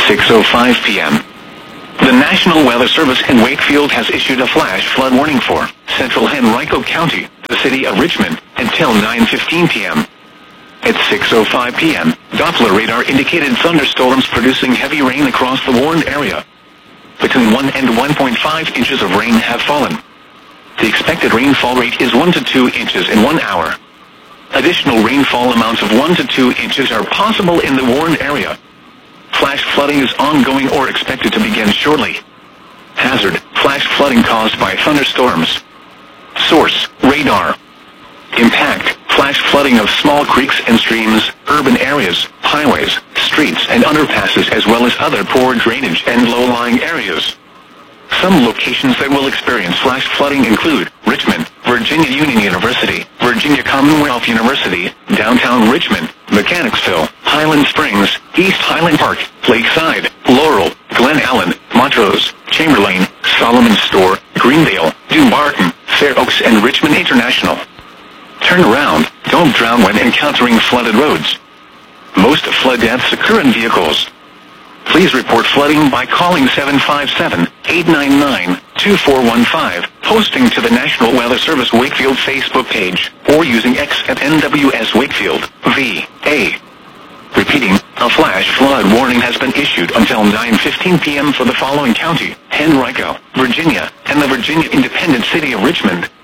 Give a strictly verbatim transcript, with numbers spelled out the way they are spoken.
six oh five p m The National Weather Service in Wakefield has issued a flash flood warning for central Henrico County, the city of Richmond, until nine fifteen p m At six oh five p m, Doppler radar indicated thunderstorms producing heavy rain across the warned area. Between one and one point five inches of rain have fallen. The expected rainfall rate is one to two inches in one hour. Additional rainfall amounts of one to two inches are possible in the warned area. Flash flooding is ongoing or expected to begin shortly. Hazard: flash flooding caused by thunderstorms. Source: radar. Impact: flash flooding of small creeks and streams, urban areas, highways, streets and underpasses, as well as other poor drainage and low-lying areas. Some locations that will experience flash flooding include Richmond, Virginia Union University, Virginia Commonwealth University, downtown Richmond, Mechanicsville, Highland Springs, East Highland Park, Lakeside, Laurel, Glen Allen, Montrose, Chamberlain, Solomon Store, Greendale, Dumbarton, Fair Oaks and Richmond International. Turn around, don't drown when encountering flooded roads. Most flood deaths occur in vehicles. Please report flooding by calling seven five seven, eight nine nine, two four one five, posting to the National Weather Service Wakefield Facebook page, or using X at N W S Wakefield, V A. Repeating, a flash flood warning has been issued until nine fifteen p m for the following county: Henrico, Virginia, and the Virginia Independent City of Richmond.